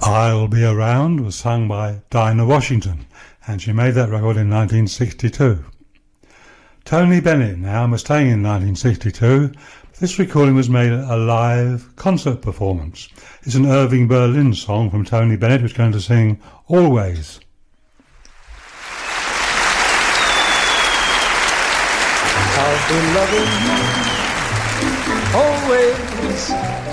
I'll Be Around was sung by Dinah Washington, and she made that record in 1962. Tony Bennett now, staying in 1962. This recording was made a live concert performance. It's an Irving Berlin song from Tony Bennett, who's going to sing Always. I'll be loving you always